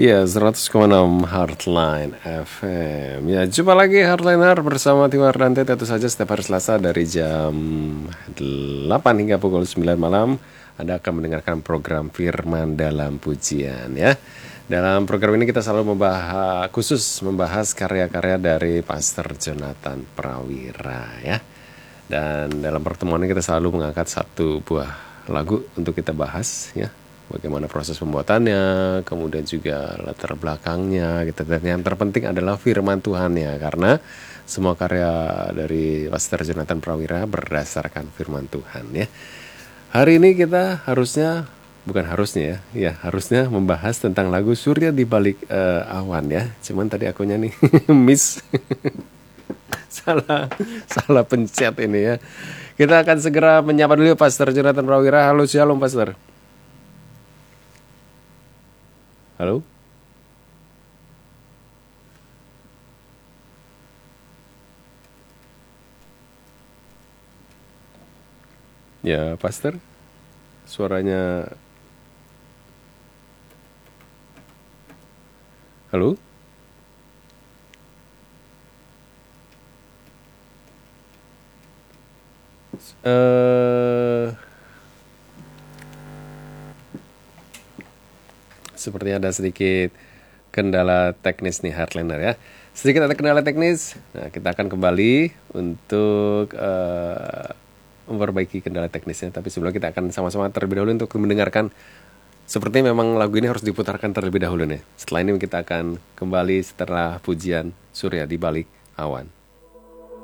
Iya, 100,6 Heartline FM. Ya, jumpa lagi Heartliner bersama Tiwar Dante. Tentu saja setiap hari Selasa dari jam 8 hingga pukul 9 malam Anda akan mendengarkan program Firman dalam Pujian ya. Dalam program ini kita selalu membahas karya-karya dari Pastor Jonathan Prawira ya. Dan dalam pertemuan ini kita selalu mengangkat satu buah lagu untuk kita bahas ya. Bagaimana proses pembuatannya, kemudian juga latar belakangnya gitu. Dan yang terpenting adalah firman Tuhan ya, karena semua karya dari Pastor Jonathan Prawira berdasarkan firman Tuhan ya. Hari ini kita harusnya membahas tentang lagu Surya di Balik Awan ya. Cuman tadi akunya nih miss. salah pencet ini ya. Kita akan segera menyapa dulu Pastor Jonathan Prawira. Halo, shalom Pastor. Halo? Ya, Pastor. Suaranya. Halo? Sepertinya ada sedikit kendala teknis nih Heartliner ya. Sedikit ada kendala teknis. Nah, kita akan kembali untuk memperbaiki kendala teknisnya. Tapi sebelum kita akan sama-sama terlebih dahulu untuk mendengarkan. Sepertinya memang lagu ini harus diputarkan terlebih dahulu nih. Setelah ini kita akan kembali setelah pujian Surya di Balik Awan.